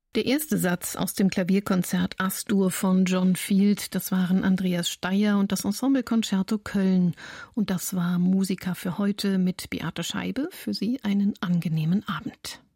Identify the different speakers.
Speaker 1: Der erste Satz aus dem Klavierkonzert As-Dur von John Field, das waren Andreas Steier und das Ensemble Concerto Köln. Und das war Musiker für heute mit Beate Scheibe. Für Sie einen angenehmen Abend.